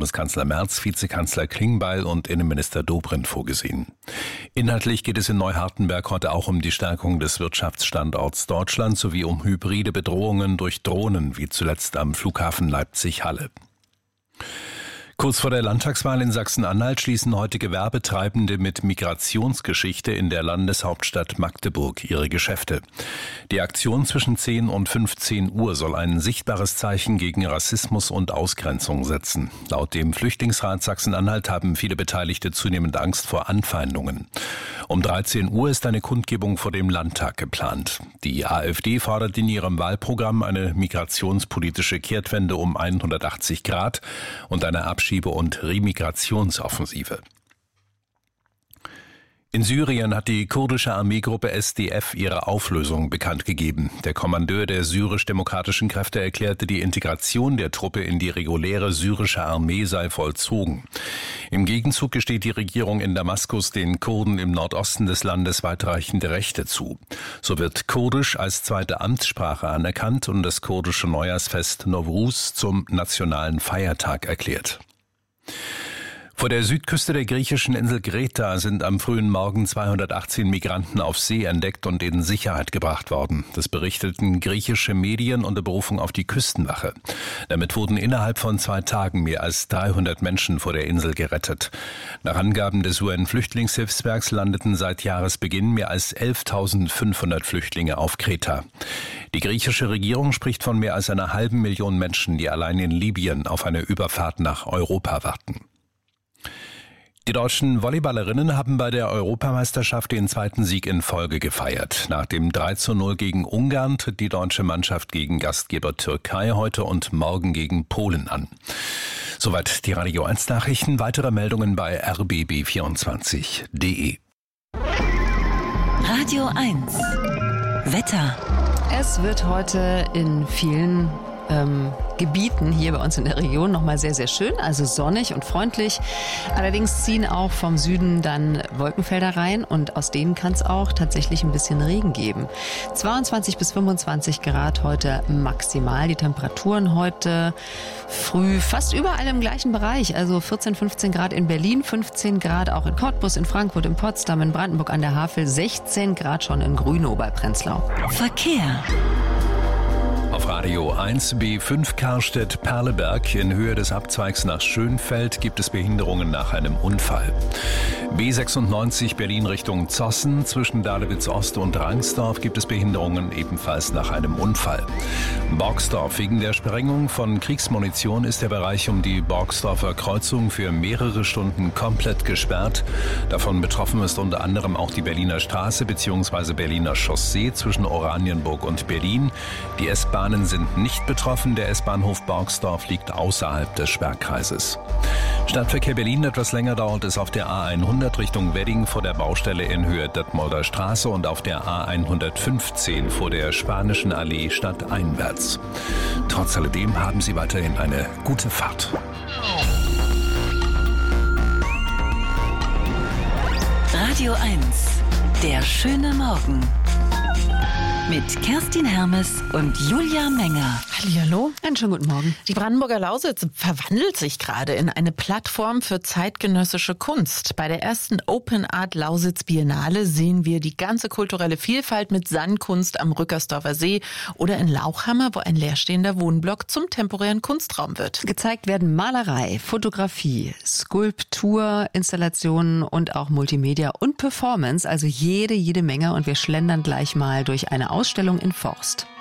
Bundeskanzler Merz, Vizekanzler Klingbeil und Innenminister Dobrindt vorgesehen. Inhaltlich geht es in Neuhartenberg heute auch um die Stärkung des Wirtschaftsstandorts Deutschland sowie um hybride Bedrohungen durch Drohnen, wie zuletzt am Flughafen Leipzig-Halle. Kurz vor der Landtagswahl in Sachsen-Anhalt schließen heute Gewerbetreibende mit Migrationsgeschichte in der Landeshauptstadt Magdeburg ihre Geschäfte. Die Aktion zwischen 10 und 15 Uhr soll ein sichtbares Zeichen gegen Rassismus und Ausgrenzung setzen. Laut dem Flüchtlingsrat Sachsen-Anhalt haben viele Beteiligte zunehmend Angst vor Anfeindungen. Um 13 Uhr ist eine Kundgebung vor dem Landtag geplant. Die AfD fordert in ihrem Wahlprogramm eine migrationspolitische Kehrtwende um 180 Grad und eine Abschiebe- und Remigrationsoffensive. In Syrien hat die kurdische Armeegruppe SDF ihre Auflösung bekannt gegeben. Der Kommandeur der syrisch-demokratischen Kräfte erklärte, die Integration der Truppe in die reguläre syrische Armee sei vollzogen. Im Gegenzug gesteht die Regierung in Damaskus den Kurden im Nordosten des Landes weitreichende Rechte zu. So wird Kurdisch als zweite Amtssprache anerkannt und das kurdische Neujahrsfest Nowruz zum nationalen Feiertag erklärt. Vor der Südküste der griechischen Insel Kreta sind am frühen Morgen 218 Migranten auf See entdeckt und in Sicherheit gebracht worden. Das berichteten griechische Medien unter Berufung auf die Küstenwache. Damit wurden innerhalb von 2 Tagen mehr als 300 Menschen vor der Insel gerettet. Nach Angaben des UN-Flüchtlingshilfswerks landeten seit Jahresbeginn mehr als 11.500 Flüchtlinge auf Kreta. Die griechische Regierung spricht von mehr als 500.000 Menschen, die allein in Libyen auf eine Überfahrt nach Europa warten. Die deutschen Volleyballerinnen haben bei der Europameisterschaft den 2. Sieg in Folge gefeiert. Nach dem 3:0 gegen Ungarn tritt die deutsche Mannschaft gegen Gastgeber Türkei heute und morgen gegen Polen an. Soweit die Radio 1 Nachrichten. Weitere Meldungen bei rbb24.de. Radio 1 Wetter. Es wird heute in vielen Gebieten hier bei uns in der Region nochmal sehr, sehr schön, also sonnig und freundlich. Allerdings ziehen auch vom Süden dann Wolkenfelder rein und aus denen kann es auch tatsächlich ein bisschen Regen geben. 22 bis 25 Grad heute maximal. Die Temperaturen heute früh fast überall im gleichen Bereich, also 14, 15 Grad in Berlin, 15 Grad auch in Cottbus, in Frankfurt, in Potsdam, in Brandenburg an der Havel, 16 Grad schon in Grünow bei Prenzlau. Verkehr. Auf Radio 1 B5 Karstedt-Perleberg in Höhe des Abzweigs nach Schönfeld gibt es Behinderungen nach einem Unfall. B96 Berlin Richtung Zossen zwischen Dahlewitz Ost und Rangsdorf gibt es Behinderungen ebenfalls nach einem Unfall. Borgsdorf. Wegen der Sprengung von Kriegsmunition ist der Bereich um die Borgsdorfer Kreuzung für mehrere Stunden komplett gesperrt. Davon betroffen ist unter anderem auch die Berliner Straße bzw. Berliner Chaussee zwischen Oranienburg und Berlin. Die S-Bahnen sind nicht betroffen. Der S-Bahnhof Borgsdorf liegt außerhalb des Sperrkreises. Stadtverkehr Berlin. Etwas länger dauert es auf der A100 Richtung Wedding vor der Baustelle in Höhe Detmolder Straße und auf der A115 vor der Spanischen Allee stadteinwärts. Trotz alledem haben Sie weiterhin eine gute Fahrt. Radio 1, der schöne Morgen. Mit Kerstin Hermes und Julia Menger. Hallihallo. Einen schönen guten Morgen. Die Brandenburger Lausitz verwandelt sich gerade in eine Plattform für zeitgenössische Kunst. Bei der ersten Open Art Lausitz Biennale sehen wir die ganze kulturelle Vielfalt mit Sandkunst am Rückersdorfer See oder in Lauchhammer, wo ein leerstehender Wohnblock zum temporären Kunstraum wird. Gezeigt werden Malerei, Fotografie, Skulptur, Installationen und auch Multimedia und Performance, also jede Menge. Und wir schlendern gleich mal durch eine Ausstellung in Forst.